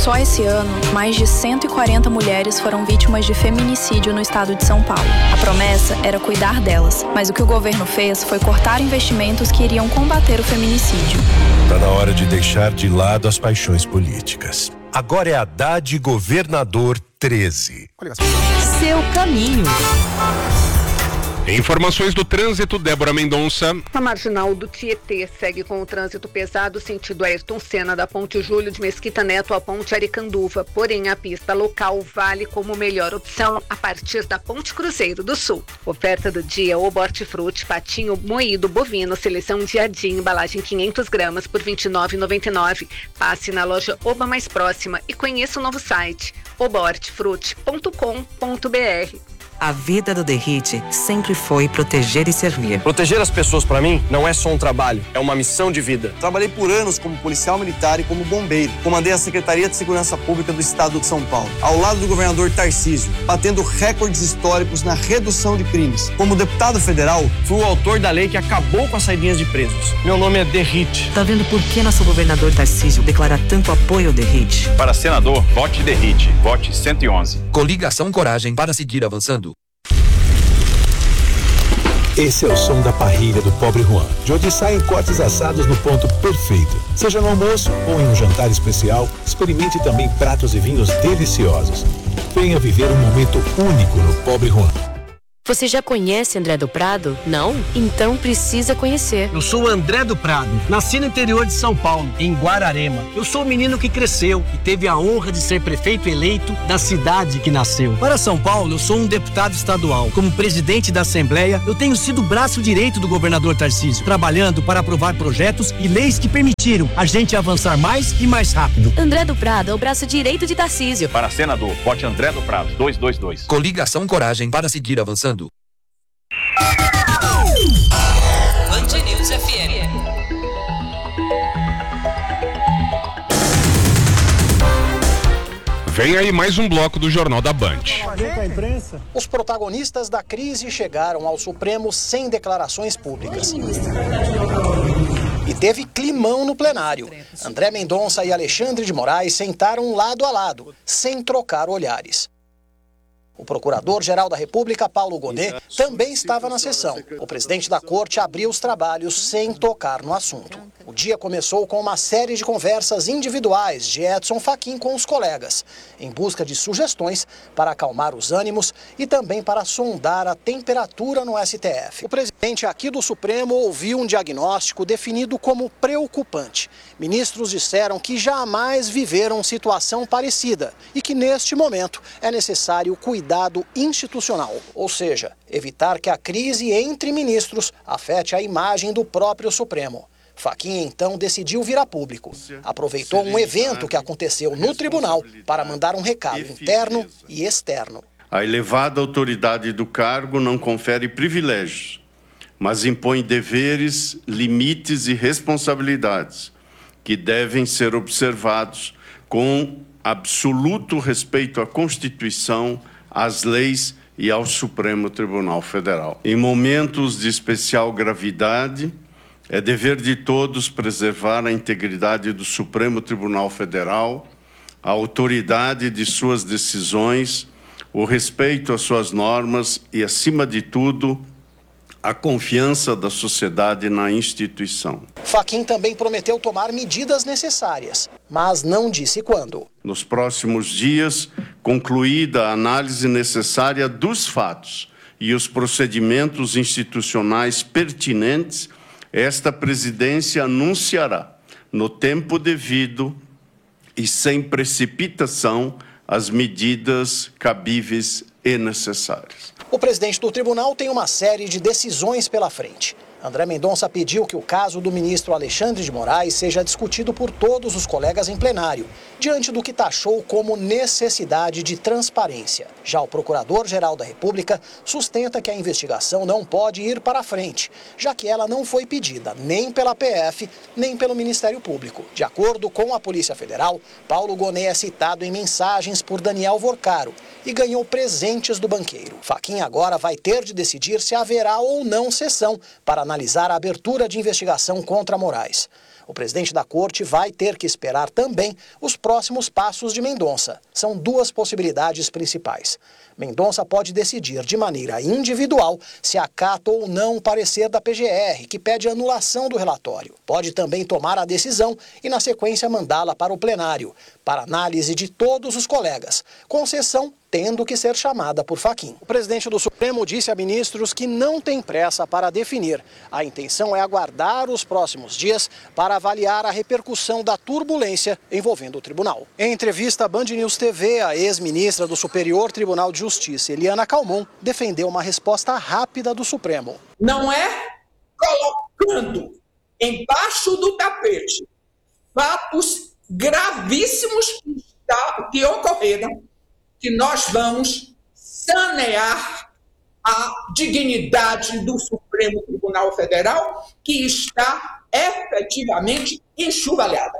Só esse ano, mais de 140 mulheres foram vítimas de feminicídio no estado de São Paulo. A promessa era cuidar delas, mas o que o governo fez foi cortar investimentos que iriam combater o feminicídio. Está na hora de deixar de lado as paixões políticas. Agora é Haddad Governador 13. Seu caminho. Informações do trânsito, Débora Mendonça. A marginal do Tietê segue com o trânsito pesado sentido Ayrton Senna, da Ponte Júlio de Mesquita Neto à Ponte Aricanduva. Porém, a pista local vale como melhor opção a partir da Ponte Cruzeiro do Sul. Oferta do dia: ovo hortifruti, patinho moído bovino, seleção Diadim, embalagem 500 gramas por R$ 29,99. Passe na loja Oba mais próxima e conheça o novo site obahortifruti.com.br. A vida do Derrite sempre foi proteger e servir. Proteger as pessoas, para mim, não é só um trabalho, é uma missão de vida. Trabalhei por anos como policial militar e como bombeiro. Comandei a Secretaria de Segurança Pública do Estado de São Paulo, ao lado do governador Tarcísio, batendo recordes históricos na redução de crimes. Como deputado federal, fui o autor da lei que acabou com as saidinhas de presos. Meu nome é Derrite. Tá vendo por que nosso governador Tarcísio declara tanto apoio ao Derrite? Para senador, vote Derrite. Vote 111. Coligação Coragem para seguir avançando. Esse é o som da parrilha do Pobre Juan, de onde saem cortes assados no ponto perfeito. Seja no almoço ou em um jantar especial, experimente também pratos e vinhos deliciosos. Venha viver um momento único no Pobre Juan. Você já conhece André do Prado? Não? Então precisa conhecer. Eu sou o André do Prado, nasci no interior de São Paulo, em Guararema. Eu sou o menino que cresceu e teve a honra de ser prefeito eleito da cidade que nasceu. Para São Paulo, eu sou um deputado estadual. Como presidente da Assembleia, eu tenho sido o braço direito do governador Tarcísio, trabalhando para aprovar projetos e leis que permitiram a gente avançar mais e mais rápido. André do Prado é o braço direito de Tarcísio. Para senador, vote André do Prado, 222. Coligação Coragem para seguir avançando. Band News FM. Vem aí mais um bloco do Jornal da Band. Os protagonistas da crise chegaram ao Supremo sem declarações públicas. E teve climão no plenário. André Mendonça e Alexandre de Moraes sentaram lado a lado, sem trocar olhares. O Procurador-Geral da República, Paulo Gonet, também estava na sessão. O presidente da Corte abriu os trabalhos sem tocar no assunto. O dia começou com uma série de conversas individuais de Edson Fachin com os colegas, em busca de sugestões para acalmar os ânimos e também para sondar a temperatura no STF. O presidente aqui do Supremo ouviu um diagnóstico definido como preocupante. Ministros disseram que jamais viveram situação parecida e que, neste momento, é necessário cuidado institucional, ou seja, evitar que a crise entre ministros afete a imagem do próprio Supremo. Fachin, então, decidiu vir a público. Aproveitou um evento que aconteceu no tribunal para mandar um recado interno e externo. A elevada autoridade do cargo não confere privilégios, mas impõe deveres, limites e responsabilidades que devem ser observados com absoluto respeito à Constituição, às leis e ao Supremo Tribunal Federal. Em momentos de especial gravidade, é dever de todos preservar a integridade do Supremo Tribunal Federal, a autoridade de suas decisões, o respeito às suas normas e, acima de tudo, a confiança da sociedade na instituição. Fachin também prometeu tomar medidas necessárias, mas não disse quando. Nos próximos dias, concluída a análise necessária dos fatos e os procedimentos institucionais pertinentes, esta presidência anunciará, no tempo devido e sem precipitação, as medidas cabíveis e necessárias. O presidente do tribunal tem uma série de decisões pela frente. André Mendonça pediu que o caso do ministro Alexandre de Moraes seja discutido por todos os colegas em plenário, diante do que taxou como necessidade de transparência. Já o Procurador-Geral da República sustenta que a investigação não pode ir para frente, já que ela não foi pedida nem pela PF, nem pelo Ministério Público. De acordo com a Polícia Federal, Paulo Gonet é citado em mensagens por Daniel Vorcaro e ganhou presentes do banqueiro. Fachin agora vai ter de decidir se haverá ou não sessão para analisar a abertura de investigação contra Moraes. O presidente da corte vai ter que esperar também os próximos passos de Mendonça. São duas possibilidades principais. Mendonça pode decidir de maneira individual se acata ou não o parecer da PGR, que pede anulação do relatório. Pode também tomar a decisão e, na sequência, mandá-la para o plenário, para análise de todos os colegas, com exceção tendo que ser chamada por Fachin. O presidente do Supremo disse a ministros que não tem pressa para definir. A intenção é aguardar os próximos dias para avaliar a repercussão da turbulência envolvendo o tribunal. Em entrevista à Band News TV, a ex-ministra do Superior Tribunal de Justiça, Eliana Calmon, defendeu uma resposta rápida do Supremo. Não é colocando embaixo do tapete fatos gravíssimos que ocorreram que nós vamos sanear a dignidade do Supremo Tribunal Federal, que está efetivamente enxovalhada.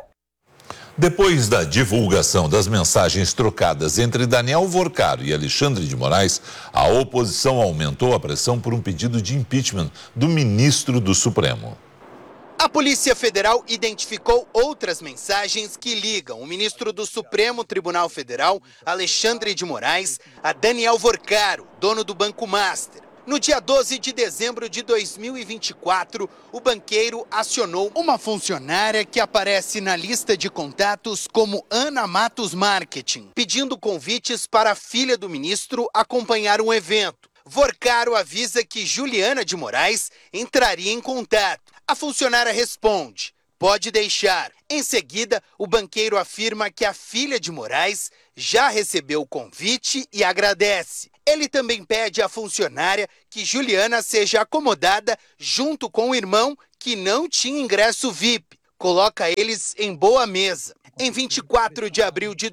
Depois da divulgação das mensagens trocadas entre Daniel Vorcaro e Alexandre de Moraes, a oposição aumentou a pressão por um pedido de impeachment do ministro do Supremo. A Polícia Federal identificou outras mensagens que ligam o ministro do Supremo Tribunal Federal, Alexandre de Moraes, a Daniel Vorcaro, dono do Banco Master. No dia 12 de dezembro de 2024, o banqueiro acionou uma funcionária que aparece na lista de contatos como Ana Matos Marketing, pedindo convites para a filha do ministro acompanhar um evento. Vorcaro avisa que Juliana de Moraes entraria em contato. A funcionária responde: pode deixar. Em seguida, o banqueiro afirma que a filha de Moraes já recebeu o convite e agradece. Ele também pede à funcionária que Juliana seja acomodada junto com o irmão que não tinha ingresso VIP. Coloca eles em boa mesa. Em 24 de abril de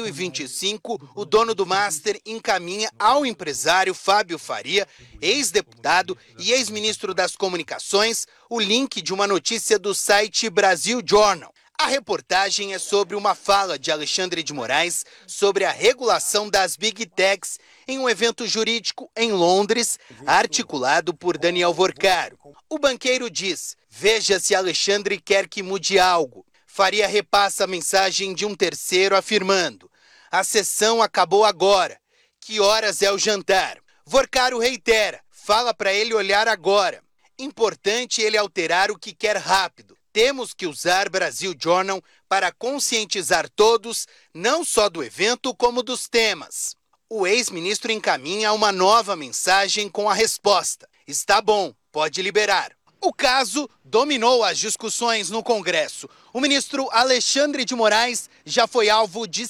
2025, o dono do Master encaminha ao empresário Fábio Faria, ex-deputado e ex-ministro das Comunicações, o link de uma notícia do site Brasil Journal. A reportagem é sobre uma fala de Alexandre de Moraes sobre a regulação das Big Techs em um evento jurídico em Londres, articulado por Daniel Vorcaro. O banqueiro diz: veja se Alexandre quer que mude algo. Faria repassa a mensagem de um terceiro afirmando: a sessão acabou agora. Que horas é o jantar? Vorcaro reitera: fala para ele olhar agora. Importante ele alterar o que quer rápido. Temos que usar Brasil Journal para conscientizar todos, não só do evento, como dos temas. O ex-ministro encaminha uma nova mensagem com a resposta: está bom, pode liberar. O caso dominou as discussões no Congresso. O ministro Alexandre de Moraes já foi alvo de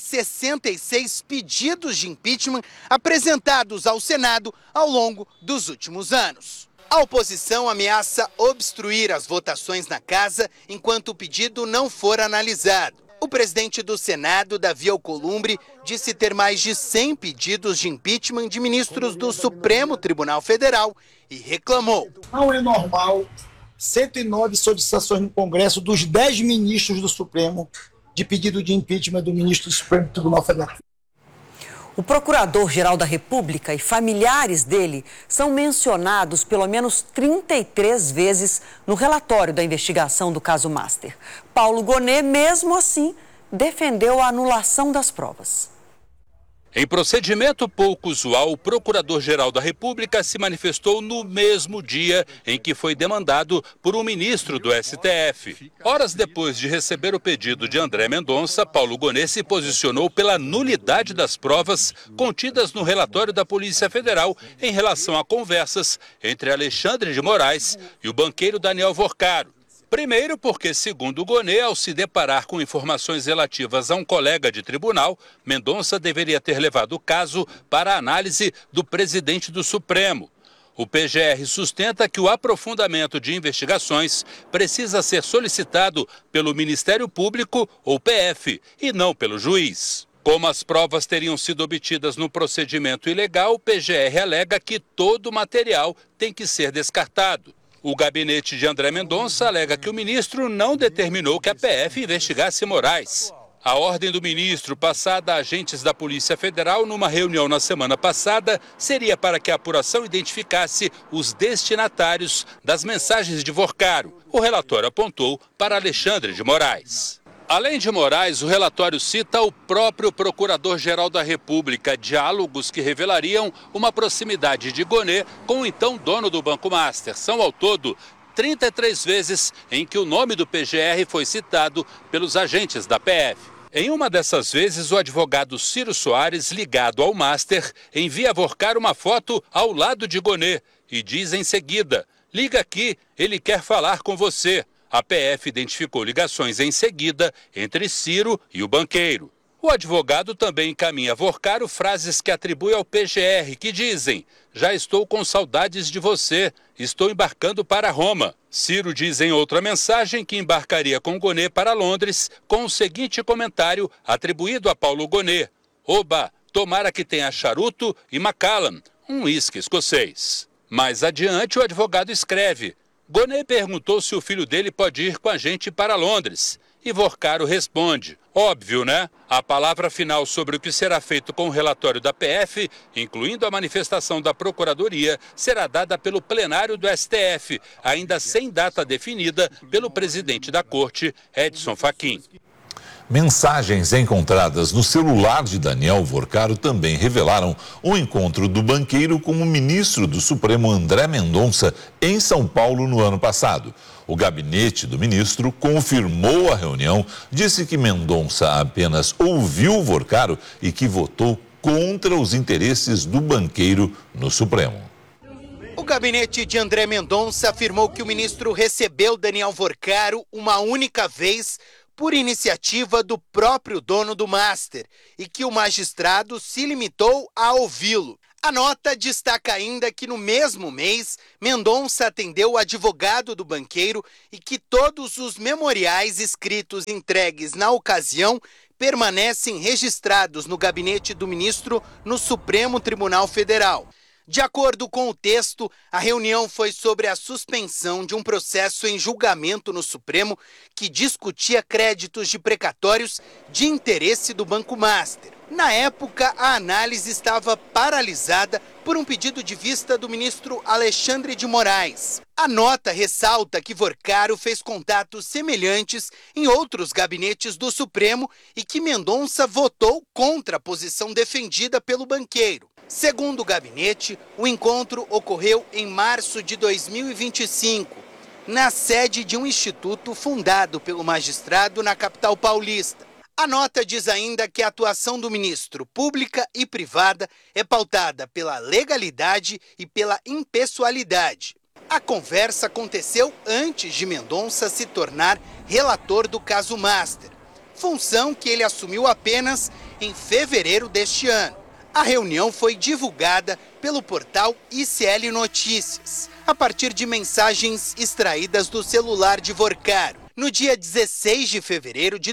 66 pedidos de impeachment apresentados ao Senado ao longo dos últimos anos. A oposição ameaça obstruir as votações na casa enquanto o pedido não for analisado. O presidente do Senado, Davi Alcolumbre, disse ter mais de 100 pedidos de impeachment de ministros do Supremo Tribunal Federal e reclamou: não é normal 109 solicitações no Congresso dos 10 ministros do Supremo de pedido de impeachment do ministro do Supremo Tribunal Federal. O Procurador-Geral da República e familiares dele são mencionados pelo menos 33 vezes no relatório da investigação do caso Master. Paulo Gonet, mesmo assim, defendeu a anulação das provas. Em procedimento pouco usual, o Procurador-Geral da República se manifestou no mesmo dia em que foi demandado por um ministro do STF. Horas depois de receber o pedido de André Mendonça, Paulo Gonet se posicionou pela nulidade das provas contidas no relatório da Polícia Federal em relação a conversas entre Alexandre de Moraes e o banqueiro Daniel Vorcaro. Primeiro porque, segundo Gonet, ao se deparar com informações relativas a um colega de tribunal, Mendonça deveria ter levado o caso para a análise do presidente do Supremo. O PGR sustenta que o aprofundamento de investigações precisa ser solicitado pelo Ministério Público ou PF e não pelo juiz. Como as provas teriam sido obtidas no procedimento ilegal, o PGR alega que todo o material tem que ser descartado. O gabinete de André Mendonça alega que o ministro não determinou que a PF investigasse Moraes. A ordem do ministro, passada a agentes da Polícia Federal numa reunião na semana passada, seria para que a apuração identificasse os destinatários das mensagens de Vorcaro. O relatório apontou para Alexandre de Moraes. Além de Moraes, o relatório cita o próprio Procurador-Geral da República, diálogos que revelariam uma proximidade de Gonê com o então dono do Banco Master. São, ao todo, 33 vezes em que o nome do PGR foi citado pelos agentes da PF. Em uma dessas vezes, o advogado Ciro Soares, ligado ao Master, envia a Vorcaro uma foto ao lado de Gonê e diz em seguida: liga aqui, ele quer falar com você. A PF identificou ligações em seguida entre Ciro e o banqueiro. O advogado também encaminha a Vorcaro frases que atribui ao PGR, que dizem: já estou com saudades de você, estou embarcando para Roma. Ciro diz em outra mensagem que embarcaria com Gonê para Londres, com o seguinte comentário atribuído a Paulo Gonê: oba, tomara que tenha charuto e Macallan, um uísque escocês. Mais adiante, o advogado escreve: Gonê perguntou se o filho dele pode ir com a gente para Londres. E Vorcaro responde: óbvio, né? A palavra final sobre o que será feito com o relatório da PF, incluindo a manifestação da Procuradoria, será dada pelo plenário do STF, ainda sem data definida pelo presidente da Corte, Edson Fachin. Mensagens encontradas no celular de Daniel Vorcaro também revelaram o encontro do banqueiro com o ministro do Supremo André Mendonça em São Paulo no ano passado. O gabinete do ministro confirmou a reunião, disse que Mendonça apenas ouviu Vorcaro e que votou contra os interesses do banqueiro no Supremo. O gabinete de André Mendonça afirmou que o ministro recebeu Daniel Vorcaro uma única vez por iniciativa do próprio dono do Master e que o magistrado se limitou a ouvi-lo. A nota destaca ainda que no mesmo mês, Mendonça atendeu o advogado do banqueiro e que todos os memoriais escritos entregues na ocasião permanecem registrados no gabinete do ministro no Supremo Tribunal Federal. De acordo com o texto, a reunião foi sobre a suspensão de um processo em julgamento no Supremo que discutia créditos de precatórios de interesse do Banco Master. Na época, a análise estava paralisada por um pedido de vista do ministro Alexandre de Moraes. A nota ressalta que Vorcaro fez contatos semelhantes em outros gabinetes do Supremo e que Mendonça votou contra a posição defendida pelo banqueiro. Segundo o gabinete, o encontro ocorreu em março de 2025, na sede de um instituto fundado pelo magistrado na capital paulista. A nota diz ainda que a atuação do ministro, pública e privada, é pautada pela legalidade e pela impessoalidade. A conversa aconteceu antes de Mendonça se tornar relator do caso Master, função que ele assumiu apenas em fevereiro deste ano. A reunião foi divulgada pelo portal ICL Notícias, a partir de mensagens extraídas do celular de Vorcaro. No dia 16 de fevereiro de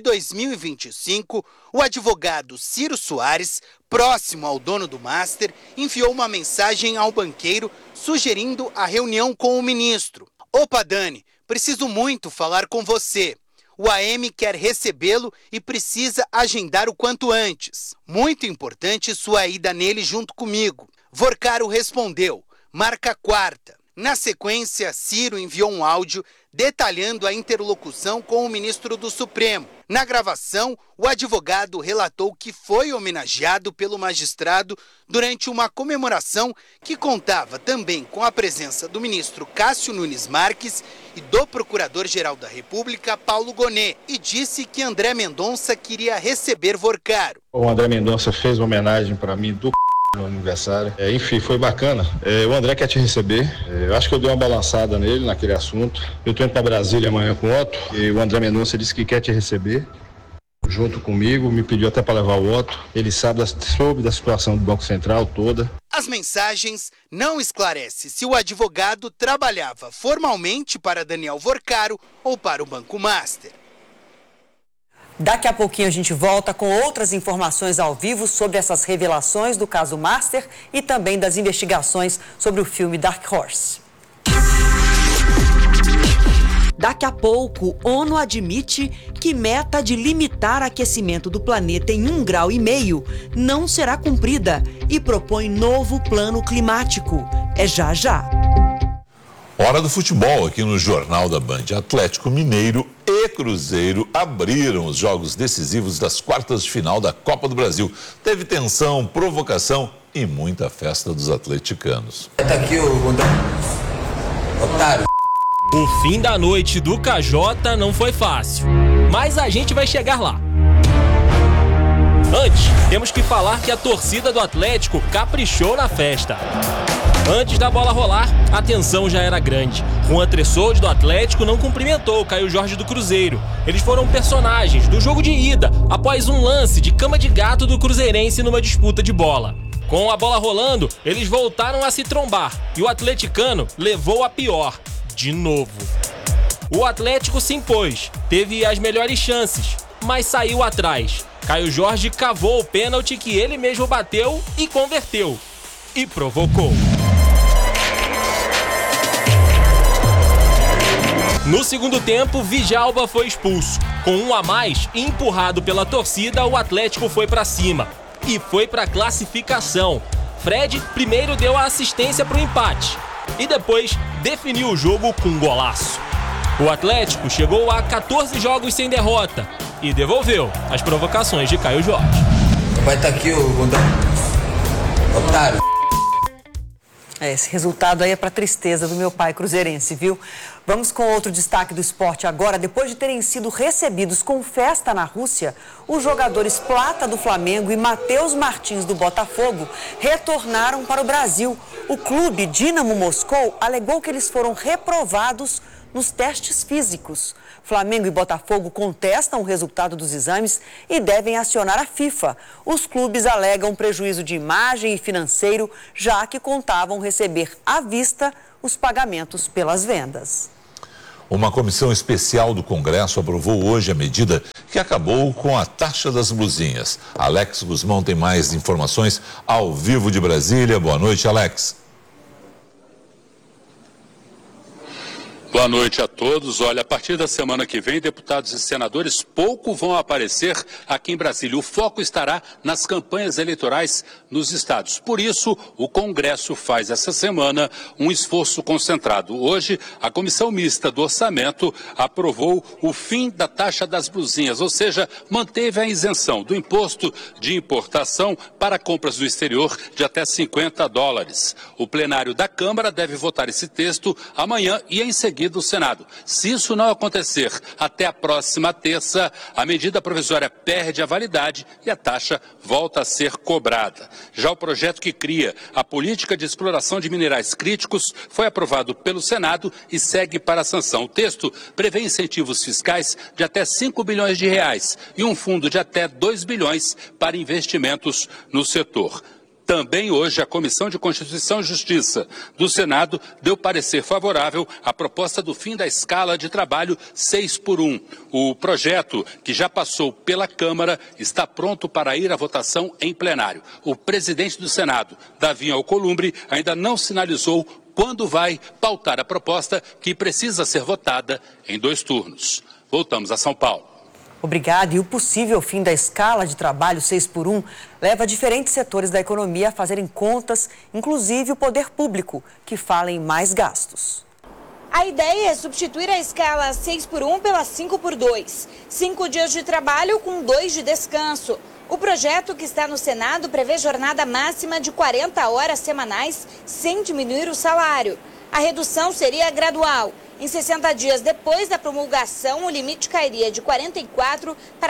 2025, o advogado Ciro Soares, próximo ao dono do Master, enviou uma mensagem ao banqueiro sugerindo a reunião com o ministro. Opa, Dani, preciso muito falar com você. O AM quer recebê-lo e precisa agendar o quanto antes. Muito importante sua ida nele junto comigo. Vorcaro respondeu: marca quarta. Na sequência, Ciro enviou um áudio detalhando a interlocução com o ministro do Supremo. Na gravação, o advogado relatou que foi homenageado pelo magistrado durante uma comemoração que contava também com a presença do ministro Cássio Nunes Marques e do Procurador-Geral da República, Paulo Gonê, e disse que André Mendonça queria receber Vorcaro. O André Mendonça fez uma homenagem para mim do no aniversário. Enfim, foi bacana. O André quer te receber. Eu acho que eu dei uma balançada nele naquele assunto. Eu tô indo para Brasília amanhã com o Otto e o André Mendonça disse que quer te receber junto comigo, me pediu até para levar o Otto. Ele soube da situação do Banco Central toda. As mensagens não esclarecem se o advogado trabalhava formalmente para Daniel Vorcaro ou para o Banco Master. Daqui a pouquinho a gente volta com outras informações ao vivo sobre essas revelações do caso Master e também das investigações sobre o filme Dark Horse. Daqui a pouco, ONU admite que meta de limitar aquecimento do planeta em 1,5 grau não será cumprida e propõe novo plano climático. É já já. Hora do futebol aqui no Jornal da Band. Atlético Mineiro e Cruzeiro abriram os jogos decisivos das quartas de final da Copa do Brasil. Teve tensão, provocação e muita festa dos atleticanos. Tá aqui o otário. O fim da noite do KJ não foi fácil, mas a gente vai chegar lá. Antes, temos que falar que a torcida do Atlético caprichou na festa. Antes da bola rolar, a tensão já era grande. Juan Tressoldi do Atlético não cumprimentou Caio Jorge do Cruzeiro. Eles foram personagens do jogo de ida, após um lance de cama de gato do cruzeirense numa disputa de bola. Com a bola rolando, eles voltaram a se trombar e o atleticano levou a pior. De novo. O Atlético se impôs, teve as melhores chances, mas saiu atrás. Caio Jorge cavou o pênalti que ele mesmo bateu e converteu. E provocou. No segundo tempo, Djalma foi expulso. Com 1 a mais e empurrado pela torcida, o Atlético foi para cima. E foi para a classificação. Fred primeiro deu a assistência para o empate. E depois definiu o jogo com um golaço. O Atlético chegou a 14 jogos sem derrota e devolveu as provocações de Caio Jorge. Vai estar aqui o otário. Esse resultado aí é para tristeza do meu pai cruzeirense, viu? Vamos com outro destaque do esporte agora. Depois de terem sido recebidos com festa na Rússia, os jogadores Plata do Flamengo e Matheus Martins do Botafogo retornaram para o Brasil. O clube Dinamo Moscou alegou que eles foram reprovados nos testes físicos. Flamengo e Botafogo contestam o resultado dos exames e devem acionar a FIFA. Os clubes alegam prejuízo de imagem e financeiro, já que contavam receber à vista os pagamentos pelas vendas. Uma comissão especial do Congresso aprovou hoje a medida que acabou com a taxa das blusinhas. Alex Guzmão tem mais informações ao vivo de Brasília. Boa noite, Alex. Boa noite a todos. Olha, a partir da semana que vem, deputados e senadores pouco vão aparecer aqui em Brasília. O foco estará nas campanhas eleitorais nos estados. Por isso, o Congresso faz essa semana um esforço concentrado. Hoje, a Comissão Mista do Orçamento aprovou o fim da taxa das blusinhas, ou seja, manteve a isenção do imposto de importação para compras do exterior de até $50. O plenário da Câmara deve votar esse texto amanhã e em seguida do Senado. Se isso não acontecer até a próxima terça, a medida provisória perde a validade e a taxa volta a ser cobrada. Já o projeto que cria a política de exploração de minerais críticos foi aprovado pelo Senado e segue para a sanção. O texto prevê incentivos fiscais de até R$5 bilhões e um fundo de até R$2 bilhões para investimentos no setor. Também hoje, a Comissão de Constituição e Justiça do Senado deu parecer favorável à proposta do fim da escala de trabalho 6x1. O projeto, que já passou pela Câmara, está pronto para ir à votação em plenário. O presidente do Senado, Davi Alcolumbre, ainda não sinalizou quando vai pautar a proposta, que precisa ser votada em 2 turnos. Voltamos a São Paulo. Obrigada. E o possível fim da escala de trabalho 6x1 leva diferentes setores da economia a fazerem contas, inclusive o poder público, que fala em mais gastos. A ideia é substituir a escala 6x1 pela 5x2. 5 dias de trabalho com 2 de descanso. O projeto, que está no Senado, prevê jornada máxima de 40 horas semanais sem diminuir o salário. A redução seria gradual. Em 60 dias depois da promulgação, o limite cairia de 44 para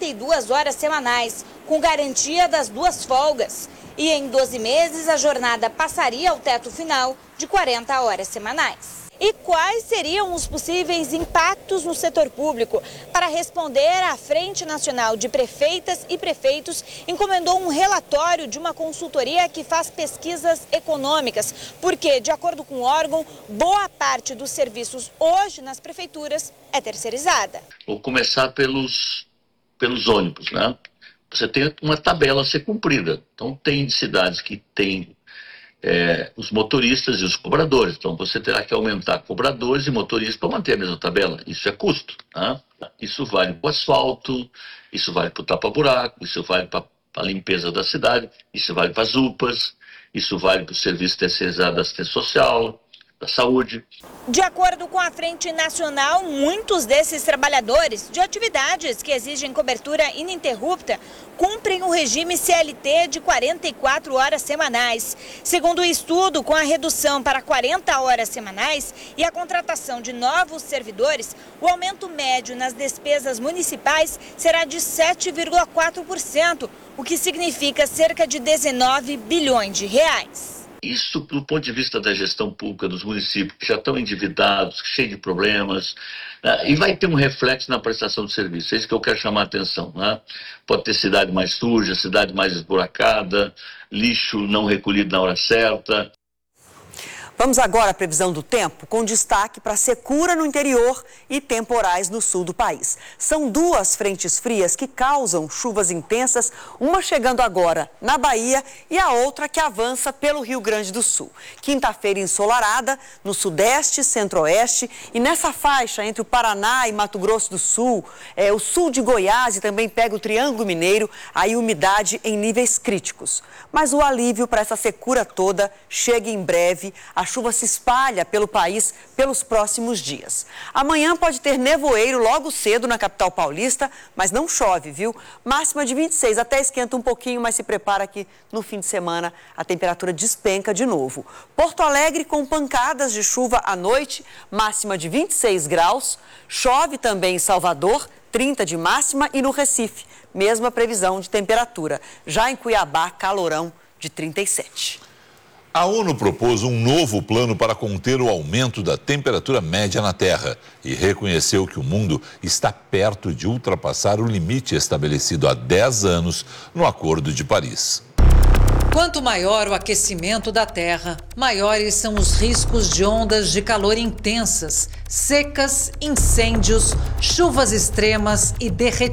42 horas semanais, com garantia das 2 folgas. E em 12 meses, a jornada passaria ao teto final de 40 horas semanais. E quais seriam os possíveis impactos no setor público? Para responder, a Frente Nacional de Prefeitas e Prefeitos encomendou um relatório de uma consultoria que faz pesquisas econômicas, porque, de acordo com o órgão, boa parte dos serviços hoje nas prefeituras é terceirizada. Vou começar pelos ônibus, né? Você tem uma tabela a ser cumprida. Então, tem cidades que têm os motoristas e os cobradores. Então você terá que aumentar cobradores e motoristas para manter a mesma tabela. Isso é custo. Né? Isso vale para o asfalto, isso vale para o tapa-buraco, isso vale para a limpeza da cidade, isso vale para as UPAs, isso vale para o serviço terceirizado da assistência social, da saúde. De acordo com a Frente Nacional, muitos desses trabalhadores de atividades que exigem cobertura ininterrupta cumprem o regime CLT de 44 horas semanais. Segundo o estudo, com a redução para 40 horas semanais e a contratação de novos servidores, o aumento médio nas despesas municipais será de 7,4%, o que significa cerca de 19 bilhões de reais. Isso, do ponto de vista da gestão pública dos municípios, que já estão endividados, cheios de problemas, né? E vai ter um reflexo na prestação de serviço. É isso que eu quero chamar a atenção. Né? Pode ter cidade mais suja, cidade mais esburacada, lixo não recolhido na hora certa. Vamos agora à previsão do tempo, com destaque para secura no interior e temporais no sul do país. São duas frentes frias que causam chuvas intensas, uma chegando agora na Bahia e a outra que avança pelo Rio Grande do Sul. Quinta-feira ensolarada no sudeste, centro-oeste e nessa faixa entre o Paraná e Mato Grosso do Sul, o sul de Goiás e também pega o Triângulo Mineiro, aí umidade em níveis críticos. Mas o alívio para essa secura toda chega em breve. A chuva se espalha pelo país pelos próximos dias. Amanhã pode ter nevoeiro logo cedo na capital paulista, mas não chove, viu? Máxima de 26, até esquenta um pouquinho, mas se prepara que no fim de semana a temperatura despenca de novo. Porto Alegre com pancadas de chuva à noite, máxima de 26 graus. Chove também em Salvador, 30 de máxima, e no Recife, mesma previsão de temperatura. Já em Cuiabá, calorão de 37. A ONU propôs um novo plano para conter o aumento da temperatura média na Terra e reconheceu que o mundo está perto de ultrapassar o limite estabelecido há 10 anos no Acordo de Paris. Quanto maior o aquecimento da Terra, maiores são os riscos de ondas de calor intensas, secas, incêndios, chuvas extremas e derretimentos.